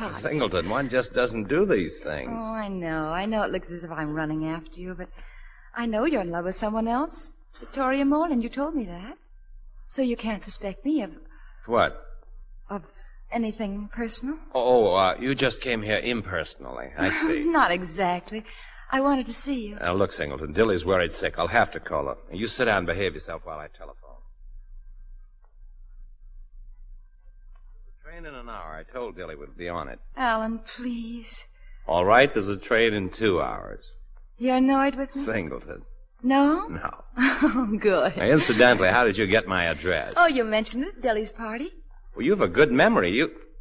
touch. Singleton, one just doesn't do these things. Oh, I know. I know it looks as if I'm running after you, but I know you're in love with someone else. Victoria Morland, you told me that. So you can't suspect me of... What? Of anything personal? Oh, you just came here impersonally. I see. Not exactly. I wanted to see you. Now, look, Singleton, Dilly's worried sick. I'll have to call her. You sit down and behave yourself while I telephone. The train in an hour. I told Dilly we'd be on it. Alan, please. All right, there's a train in 2 hours. You're annoyed with me? Singleton. No? No. Oh, good. Now, incidentally, how did you get my address? Oh, you mentioned it at Dilly's party. Well, you have a good memory.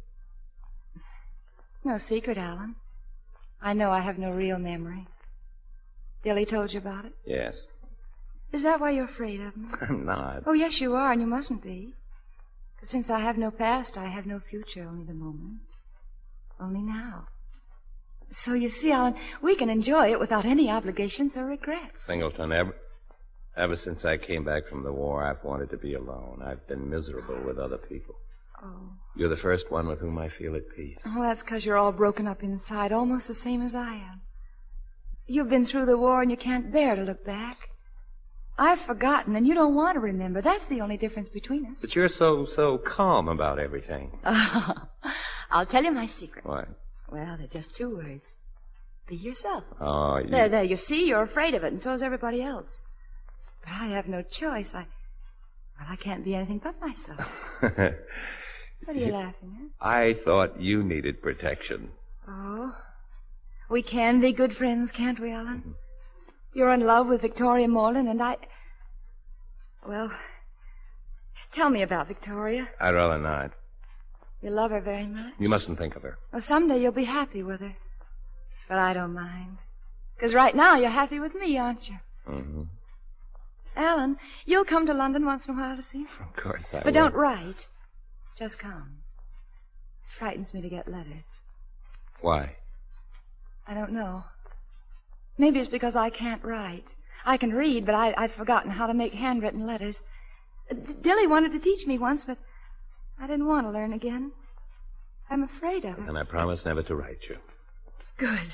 It's no secret, Alan. I know I have no real memory. Dilly told you about it? Yes. Is that why you're afraid of me? I'm not. Oh, yes, you are, and you mustn't be. 'Cause since I have no past, I have no future, only the moment. Only now. So you see, Alan, we can enjoy it without any obligations or regrets. Singleton, ever since I came back from the war, I've wanted to be alone. I've been miserable with other people. Oh. You're the first one with whom I feel at peace. Oh, that's 'cause you're all broken up inside, almost the same as I am. You've been through the war and you can't bear to look back. I've forgotten and you don't want to remember. That's the only difference between us. But you're so calm about everything. I'll tell you my secret. What? Well, they're just 2 words. Be yourself. Oh, you... There, you see, you're afraid of it, and so is everybody else. But I have no choice. I can't be anything but myself. What are you laughing at? I thought you needed protection. Oh. We can be good friends, can't we, Alan? Mm-hmm. You're in love with Victoria Morland, and I... Well, tell me about Victoria. I'd rather not. You love her very much? You mustn't think of her. Well, someday you'll be happy with her. But I don't mind. 'Cause right now you're happy with me, aren't you? Mm-hmm. Alan, you'll come to London once in a while to see me? Of course I will. But don't write. Just come. It frightens me to get letters. Why? I don't know. Maybe it's because I can't write. I can read, but I've forgotten how to make handwritten letters. Dilly wanted to teach me once, but I didn't want to learn again. I'm afraid of it. And I promise never to write you. Good.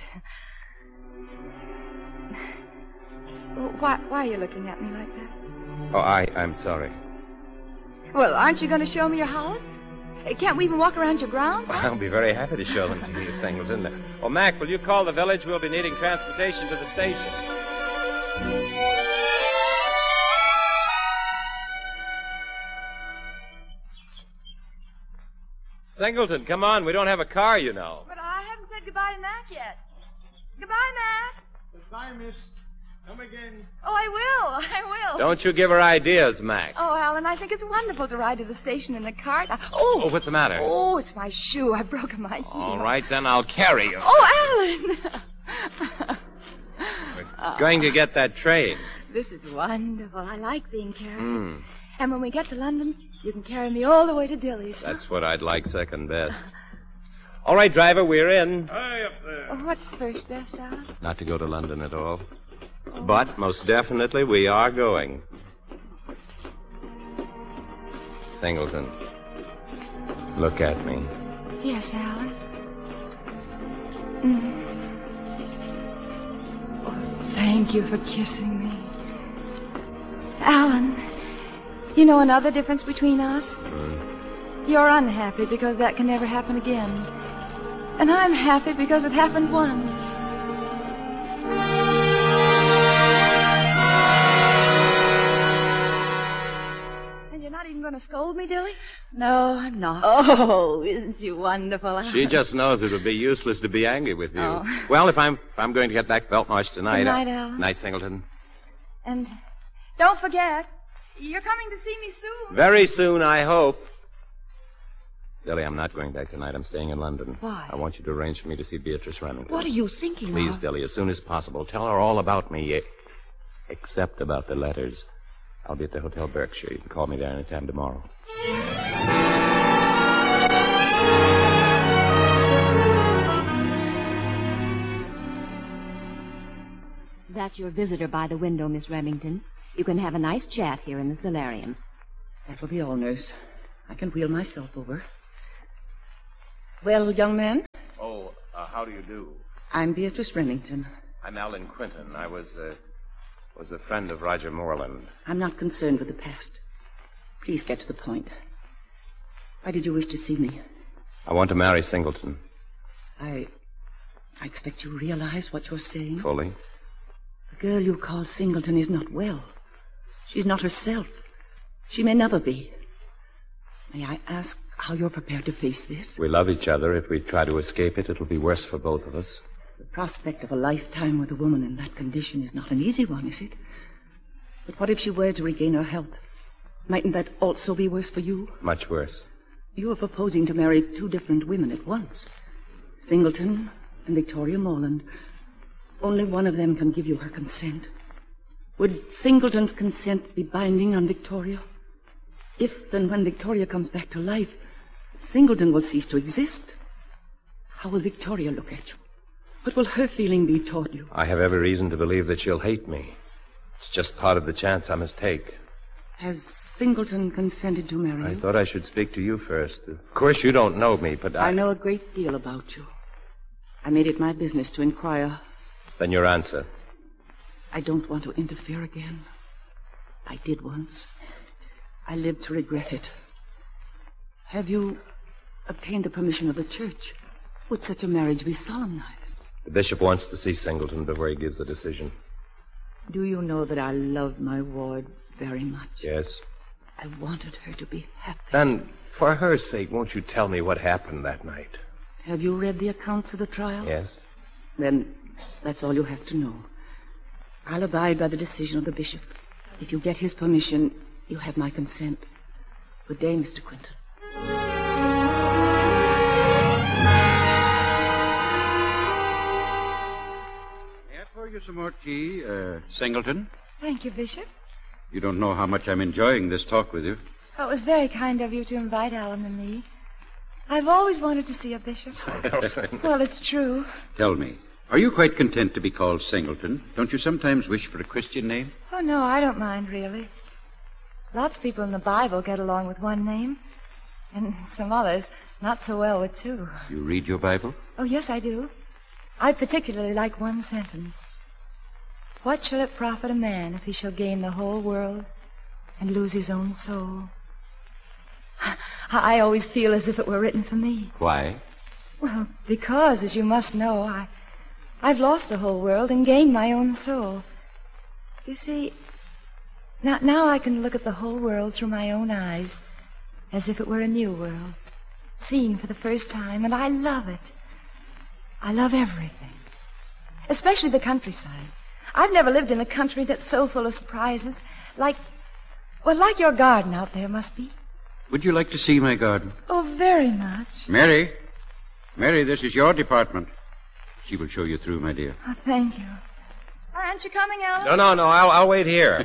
Why are you looking at me like that? Oh, I'm sorry. Well, aren't you going to show me your house? Can't we even walk around your grounds? Well, I'll be very happy to show them to you, Singleton. Oh, Mac, will you call the village? We'll be needing transportation to the station. Singleton, come on. We don't have a car, you know. But I haven't said goodbye to Mac yet. Goodbye, Mac. Goodbye, miss. Come again. Oh, I will. Don't you give her ideas, Mac. Oh, Alan, I think it's wonderful to ride to the station in a cart. Oh, what's the matter? Oh, it's my shoe. I've broken my heel. All right, then I'll carry you. Oh, Alan! We're going to get that train. This is wonderful. I like being carried. And when we get to London, you can carry me all the way to Dilly's. That's what I'd like second best. All right, driver, we're in. Hi up there. Oh, what's first best, Alan? Not to go to London at all. Oh. But most definitely we are going. Singleton, look at me. Yes, Alan. Oh, thank you for kissing me. Alan, you know another difference between us? You're unhappy because that can never happen again. And I'm happy because it happened once. And you're not even going to scold me, Dilly? No, I'm not. Oh, isn't she wonderful? She just knows it would be useless to be angry with you. Oh. Well, if I'm going to get back to Beltmarsh tonight... Good night, Alan. Night, Singleton. And don't forget, you're coming to see me soon. Very soon, I hope. Dilly, I'm not going back tonight. I'm staying in London. Why? I want you to arrange for me to see Beatrice Remington. What are you thinking Please, of? Dilly, as soon as possible. Tell her all about me, except about the letters. I'll be at the Hotel Berkshire. You can call me there anytime tomorrow. That's your visitor by the window, Miss Remington. You can have a nice chat here in the solarium. That will be all, nurse. I can wheel myself over. Well, young man, how do you do? I'm Beatrice Remington. I'm Alan Quinton. I was a friend of Roger Moreland. I'm not concerned with the past. Please get to the point. Why did you wish to see me? I want to marry Singleton. I expect you realize what you're saying. Fully. The girl you call Singleton is not well. She's not herself. She may never be. May I ask how you're prepared to face this? We love each other. If we try to escape it, it'll be worse for both of us. The prospect of a lifetime with a woman in that condition is not an easy one, is it? But what if she were to regain her health? Mightn't that also be worse for you? Much worse. You are proposing to marry two different women at once. Singleton and Victoria Morland. Only one of them can give you her consent. Would Singleton's consent be binding on Victoria? If and when Victoria comes back to life, Singleton will cease to exist. How will Victoria look at you? What will her feeling be toward you? I have every reason to believe that she'll hate me. It's just part of the chance I must take. Has Singleton consented to marry you? I thought I should speak to you first. Of course, you don't know me, but I know a great deal about you. I made it my business to inquire. Then your answer. I don't want to interfere again. I did once. I lived to regret it. Have you obtained the permission of the church? Would such a marriage be solemnized? The bishop wants to see Singleton before he gives a decision. Do you know that I loved my ward very much? Yes. I wanted her to be happy. Then, for her sake, won't you tell me what happened that night? Have you read the accounts of the trial? Yes. Then that's all you have to know. I'll abide by the decision of the bishop. If you get his permission, you have my consent. Good day, Mr. Quinton. May I pour you some more tea, Singleton? Thank you, Bishop. You don't know how much I'm enjoying this talk with you. Oh, it was very kind of you to invite Alan and me. I've always wanted to see a bishop. Well, it's true. Tell me, are you quite content to be called Singleton? Don't you sometimes wish for a Christian name? Oh, no, I don't mind, really. Lots of people in the Bible get along with one name, and some others not so well with two. You read your Bible? Oh, yes, I do. I particularly like one sentence. What shall it profit a man if he shall gain the whole world and lose his own soul? I always feel as if it were written for me. Why? Well, because, as you must know, I've lost the whole world and gained my own soul. You see, now I can look at the whole world through my own eyes, as if it were a new world, seen for the first time, and I love it. I love everything, especially the countryside. I've never lived in a country that's so full of surprises, like your garden out there must be. Would you like to see my garden? Oh, very much. Mary, this is your department. She will show you through, my dear. Oh, thank you. Aren't you coming, Alan? No. I'll wait here.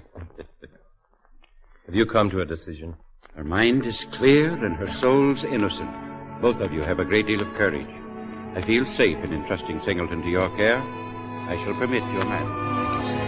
Have you come to a decision? Her mind is clear and her soul's innocent. Both of you have a great deal of courage. I feel safe in entrusting Singleton to your care. I shall permit your marriage.